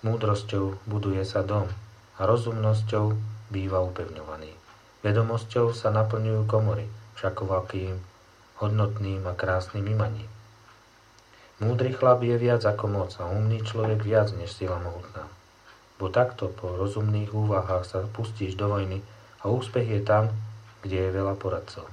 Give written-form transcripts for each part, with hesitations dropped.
Múdrosťou buduje sa dom a rozumnosťou býva upevňovaný. Vedomosťou sa naplňujú komory, všakovakým, hodnotným a krásnym imaním. Múdry chlap je viac ako moc a umný človek viac než sila mohutná. Bo takto po rozumných úvahách sa pustíš do vojny a úspech je tam, kde je veľa poradcov.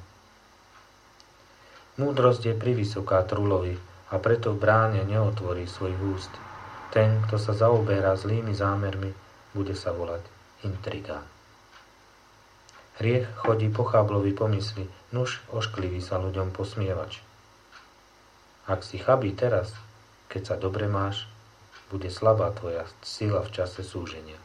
Múdrosť je privysoká trulovi a preto v bráne neotvorí svojich úst. Ten, kto sa zaoberá zlými zámermi, bude sa volať intrigán. Hriech chodí po cháblovi pomysli, nuž ošklivý sa ľuďom posmievač. Ak si chabý teraz, keď sa dobre máš, bude slabá tvoja sila v čase súženia.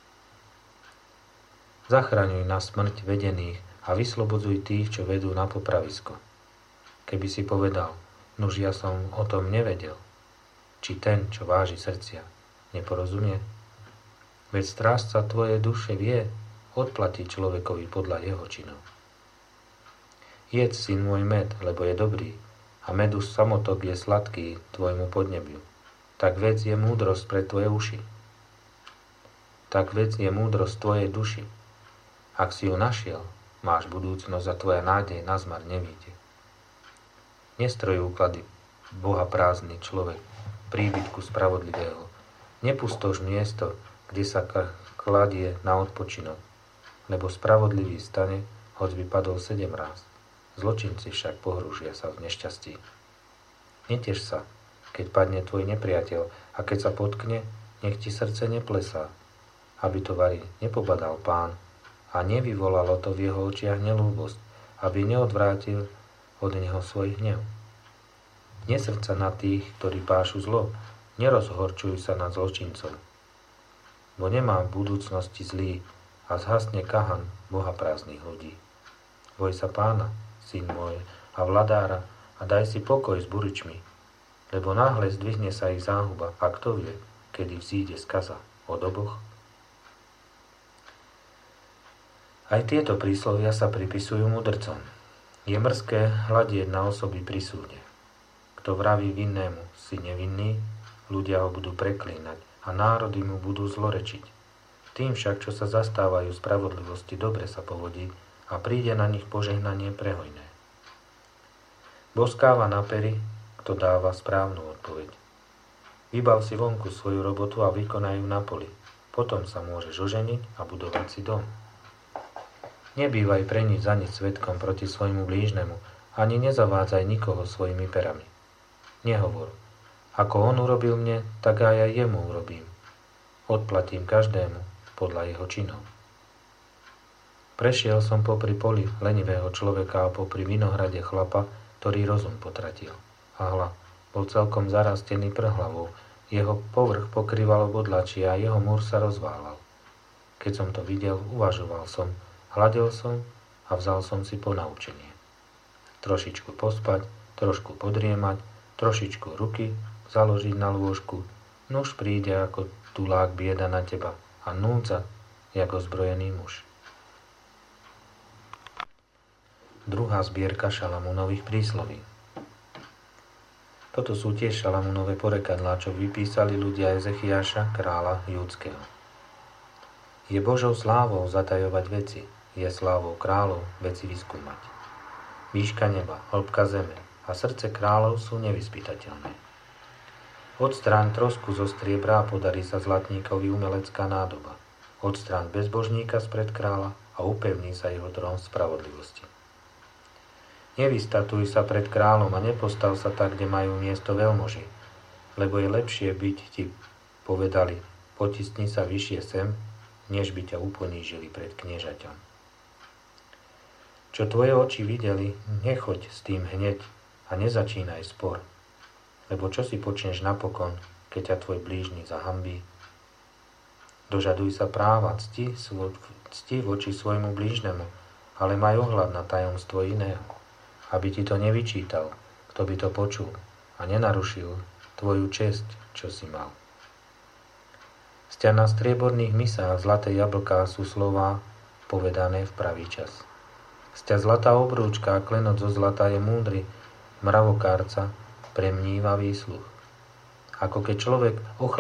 Zachraňuj na smrť vedených a vyslobodzuj tých, čo vedú na popravisko. Keby si povedal, nuž ja som o tom nevedel, či ten, čo váži srdcia, neporozumie? Veď strážca tvojej duše vie odplatiť človekovi podľa jeho činov. Jedz, syn môj, med, lebo je dobrý, a medu samotok je sladký tvojmu podnebiu. Tak vec je múdrosť pre tvoje uši. Tak vec je múdrosť tvojej duši. Ak si ju našiel, máš budúcnosť a tvoja nádej na zmar nevíde. Nestrojí úklady Boha prázdny človek, príbytku spravodlivého. Nepustoš miesto, kde sa kladie na odpočinok, lebo spravodlivý stane, hoď by padol 7 ráz. Zločinci však pohrúžia sa v nešťastí. Neteš sa, keď padne tvoj nepriateľ, a keď sa potkne, nech ti srdce neplesá, aby to vari nepobadal Pán a nevyvolalo to v jeho očiach nelúbosť, aby neodvrátil od neho svoj hnev. Nesrdca na tých, ktorí pášu zlo, nerozhorčuj sa nad zločincom, bo nemá v budúcnosti zlý a zhasne kahan Boha prázdnych ľudí. Boj sa Pána, syn môj, a vladára, a daj si pokoj s buričmi, lebo náhle zdvihne sa ich záhuba, a kto vie, kedy vzíde skaza od oboch. Aj tieto príslovia sa pripisujú mudrcom. Je mrzké hľadieť na osoby pri súde. Kto vraví vinnému, si nevinný, ľudia ho budú preklínať a národy mu budú zlorečiť. Tým však, čo sa zastávajú spravodlivosti, dobre sa povodí a príde na nich požehnanie prehojné. Boskáva na pery, kto dáva správnu odpoveď. Vybav si vonku svoju robotu a vykonaj ju na poli. Potom sa môžeš oženiť a budovať si dom. Nebývaj pre nič za nič svedkom proti svojmu blížnemu, ani nezavádzaj nikoho svojimi perami. Nehovor, ako on urobil mne, tak aj ja jemu urobím. Odplatím každému podľa jeho činov. Prešiel som popri poli lenivého človeka a popri vinohrade chlapa, ktorý rozum potratil. A hľa, bol celkom zarastený prhlavou, jeho povrch pokrývalo bodlačie a jeho múr sa rozválal. Keď som to videl, uvažoval som, hľadel som a vzal som si ponaučenie. Trošičku pospať, trošku podriemať, trošičku ruky založiť na lôžku, nuž príde ako tulák bieda na teba a núdza, jak ozbrojený muž. Druhá zbierka Šalamúnových prísloví. Toto sú tiež Šalamúnove porekadlá, čo vypísali ľudia Ezechiáša, kráľa judského. Je Božou slávou zatajovať veci, je slávou kráľov veci vyskúmať. Výška neba, hĺbka zeme a srdce kráľov sú nevyspytateľné. Odstráň trosku zo striebra a podarí sa zlatníkovi umelecká nádoba. Odstráň bezbožníka spred kráľa a upevní sa jeho trón spravodlivosti. Nevystatuj sa pred kráľom a nepostav sa tak, kde majú miesto veľmoži, lebo je lepšie byť ti povedali, potisni sa vyššie sem, než by ťa uponížili pred kniežaťom. Čo tvoje oči videli, nechoď s tým hneď a nezačínaj spor, lebo čo si počneš napokon, keď ťa tvoj blížny zahambí? Dožaduj sa práva, cti voči svojmu blížnemu, ale maj ohľad na tajomstvo iného, aby ti to nevyčítal, kto by to počul a nenarušil tvoju česť, čo si mal. Sťa na strieborných misách zlaté jablká sú slová povedané v pravý čas. Sťa zlatá obrúčka a klenot zo zlata je múdry, mravokárca premníva výsluch. Ako keď človek